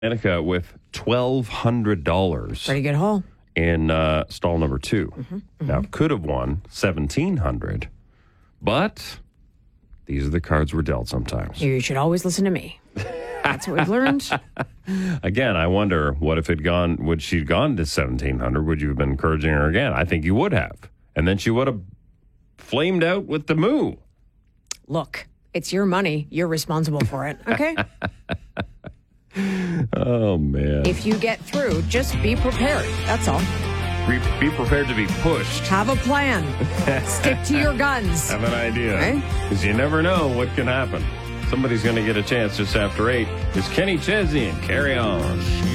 Annika with $1,200 Pretty good haul. in stall number 2. Now, could have won $1,700, but these are the cards we're dealt sometimes. You should always listen to me. That's what we've learned. Again, I wonder, what if would she have gone to $1,700? Would you have been encouraging her again? I think you would have. And then she would have flamed out with the moo. Look, it's your money. You're responsible for it, okay? Oh, man. If you get through, just be prepared. That's all. Be prepared to be pushed. Have a plan. Stick to your guns. Have an idea. Right? Because you never know what can happen. Somebody's going to get a chance just after 8. It's Kenny Chesney and Carry On.